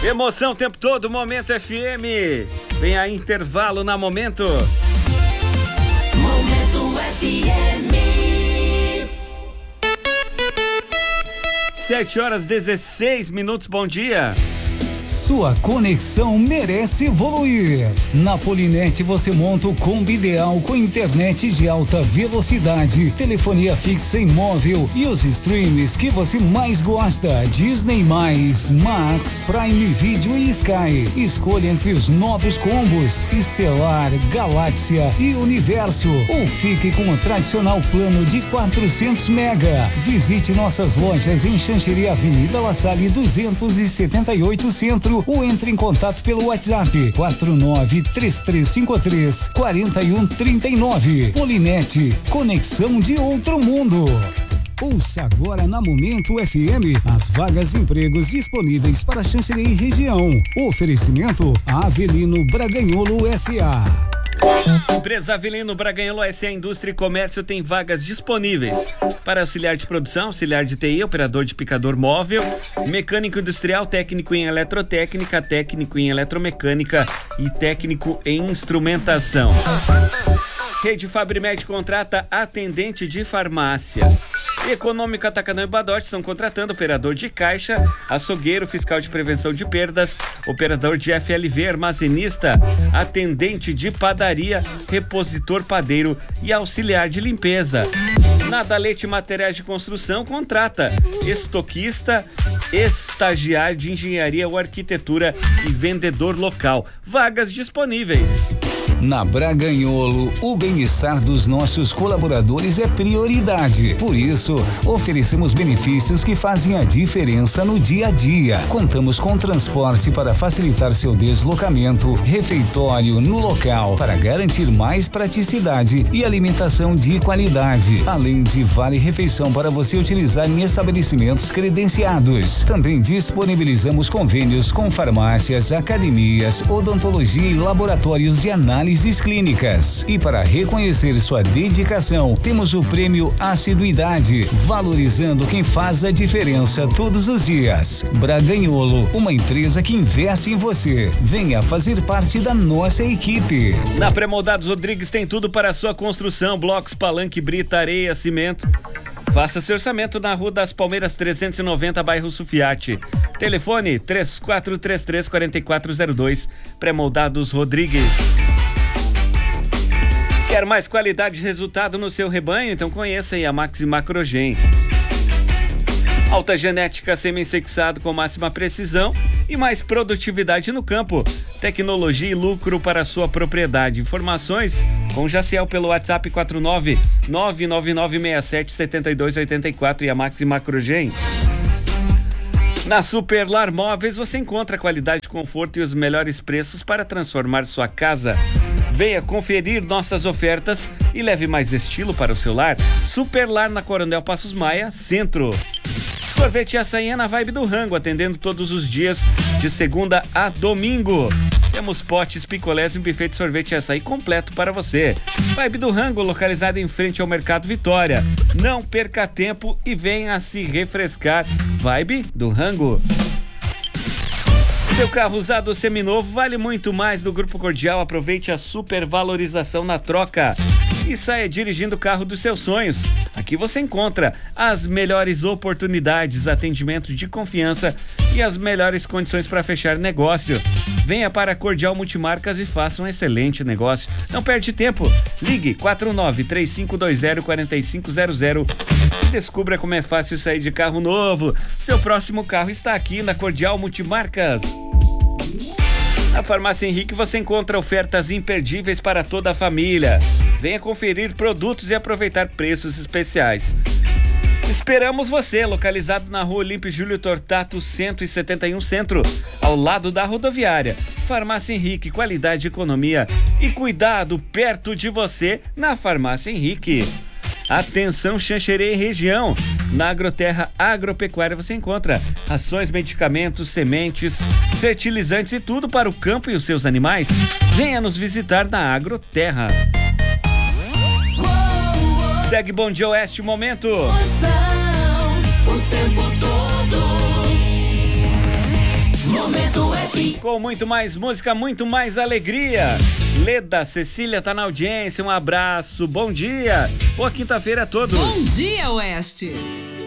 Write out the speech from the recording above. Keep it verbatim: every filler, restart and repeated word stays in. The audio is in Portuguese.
Emoção o tempo todo, Momento F M. Vem aí, intervalo na Momento. Momento F M. sete horas dezesseis minutos, bom dia. Sua conexão merece evoluir. Na Polinet você monta o combo ideal com internet de alta velocidade, telefonia fixa e móvel e os streams que você mais gosta. Disney mais, Max, Prime Video e Sky. Escolha entre os novos combos Estelar, Galáxia e Universo. Ou fique com o tradicional plano de quatrocentos mega. Visite nossas lojas em Xanxerê, Avenida La Salle duzentos e setenta e oito Centro, ou entre em contato pelo WhatsApp quatro nove três três cinco três quatro um três nove. Polinet, conexão de outro mundo. Ouça agora na Momento F M as vagas de empregos disponíveis para Xanxerê e região. Oferecimento Avelino Braganholo S A. Empresa Avelino Braganholo S A Indústria e Comércio tem vagas disponíveis para auxiliar de produção, auxiliar de T I, operador de picador móvel, mecânico industrial, técnico em eletrotécnica, técnico em eletromecânica e técnico em instrumentação. Rede Fabrimed contrata atendente de farmácia. Econômico Atacadão e Badote estão contratando operador de caixa, açougueiro, fiscal de prevenção de perdas, operador de F L V, armazenista, atendente de padaria, repositor padeiro e auxiliar de limpeza. Nada Leite Materiais de Construção contrata estoquista, estagiário de engenharia ou arquitetura e vendedor local. Vagas disponíveis. Na Braganholo, o bem-estar dos nossos colaboradores é prioridade. Por isso, oferecemos benefícios que fazem a diferença no dia a dia. Contamos com transporte para facilitar seu deslocamento, refeitório no local para garantir mais praticidade e alimentação de qualidade, além de vale-refeição para você utilizar em estabelecimentos credenciados. Também disponibilizamos convênios com farmácias, academias, odontologia e laboratórios de análise clínicas. E para reconhecer sua dedicação, temos o prêmio Assiduidade, valorizando quem faz a diferença todos os dias. Braganholo, uma empresa que investe em você. Venha fazer parte da nossa equipe. Na Pré-Moldados Rodrigues tem tudo para a sua construção: blocos, palanque, brita, areia, cimento. Faça seu orçamento na Rua das Palmeiras trezentos e noventa, bairro Sufiate. Telefone três quatro três três, quatro quatro zero dois. Pré-Moldados Rodrigues. Quer mais qualidade e resultado no seu rebanho? Então conheça aí a Maxi Macrogen. Alta genética semi-sexado com máxima precisão e mais produtividade no campo. Tecnologia e lucro para a sua propriedade. Informações com Jaciel pelo WhatsApp quatro nove nove nove nove seis sete sete dois oito quatro e a Maxi Macrogen. Na Superlar Móveis você encontra qualidade, conforto e os melhores preços para transformar sua casa. Venha conferir nossas ofertas e leve mais estilo para o seu lar. Superlar na Coronel Passos Maia, Centro. Sorvete e açaí na Vibe do Rango, atendendo todos os dias, de segunda a domingo. Temos potes, picolés e um buffet de sorvete e açaí completo para você. Vibe do Rango, localizada em frente ao Mercado Vitória. Não perca tempo e venha se refrescar. Vibe do Rango. Seu carro usado seminovo vale muito mais do Grupo Cordial. Aproveite a supervalorização na troca e saia dirigindo o carro dos seus sonhos. Aqui você encontra as melhores oportunidades, atendimento de confiança e as melhores condições para fechar negócio. Venha para Cordial Multimarcas e faça um excelente negócio. Não perde tempo. Ligue quatro nove três cinco dois zero quatro cinco zero zero. Descubra como é fácil sair de carro novo. Seu próximo carro está aqui na Cordial Multimarcas. Na Farmácia Henrique você encontra ofertas imperdíveis para toda a família. Venha conferir produtos e aproveitar preços especiais. Esperamos você, localizado na Rua Olímpio Júlio Tortato, cento e setenta e um Centro, ao lado da rodoviária. Farmácia Henrique, qualidade, economia e cuidado perto de você na Farmácia Henrique. Atenção Xanxerê e região. Na Agroterra Agropecuária você encontra rações, medicamentos, sementes, fertilizantes e tudo para o campo e os seus animais. Venha nos visitar na Agroterra. Segue Bom Dia Oeste, momento. O tempo todo. Momento Morado F. Com muito mais música, muito mais alegria. Leda, Cecília tá na audiência, um abraço, bom dia. Boa quinta-feira a todos. Bom dia, Oeste.